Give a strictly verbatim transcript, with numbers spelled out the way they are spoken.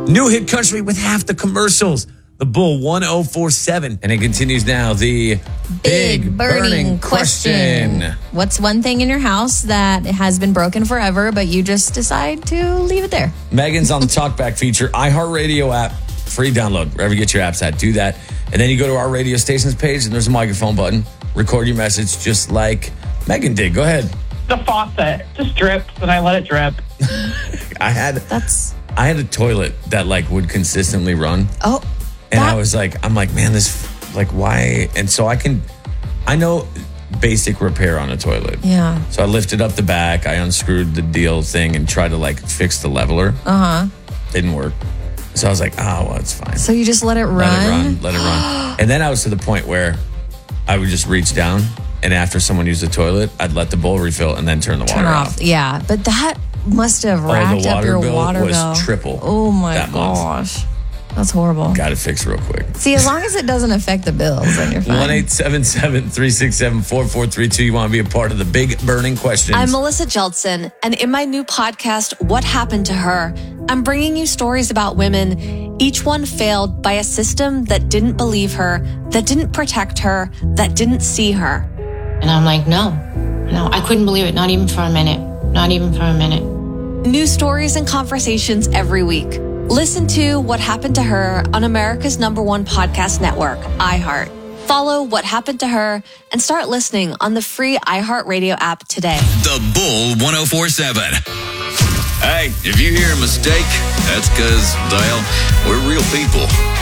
New hit country with half the commercials. The Bull one oh four seven. And it continues now. The Big, big burning, burning question. question. What's one thing in your house that has been broken forever, but you just decide to leave it there? Megan's on the Talkback feature. iHeartRadio app. Free download. Wherever you get your apps at. Do that. And then you go to our radio stations page and there's a microphone button. Record your message just like Megan did. Go ahead. The faucet just drips and I let it drip. I had That's I had a toilet that like would consistently run. Oh. And that... I was like, I'm like, man, this like why? And so I can I know basic repair on a toilet. Yeah. So I lifted up the back, I unscrewed the deal thing and tried to like fix the leveler. Uh-huh. Didn't work. So I was like, oh, well, it's fine. So you just let it run? Let it run, let it run. And then I was to the point where I would just reach down and after someone used the toilet, I'd let the bowl refill and then turn the water turn off. off. Yeah, but that must have racked oh, up your bill water was bill. triple. Oh my that month. gosh. That's horrible. Got it fixed real quick. See, as long as it doesn't affect the bills, then you're fine. one eight seven seven, three six seven, four four three two. You want to be a part of the big burning questions. I'm Melissa Jeldson, and in my new podcast, What Happened to Her, I'm bringing you stories about women, each one failed by a system that didn't believe her, that didn't protect her, that didn't see her. And I'm like, no, no, I couldn't believe it. Not even for a minute. Not even for a minute. New stories and conversations every week. Listen to What Happened to Her on America's number one podcast network, iHeart. Follow What Happened to Her and start listening on the free iHeartRadio app today. The Bull one oh four seven. Hey, if you hear a mistake, that's because, Dale, we're real people.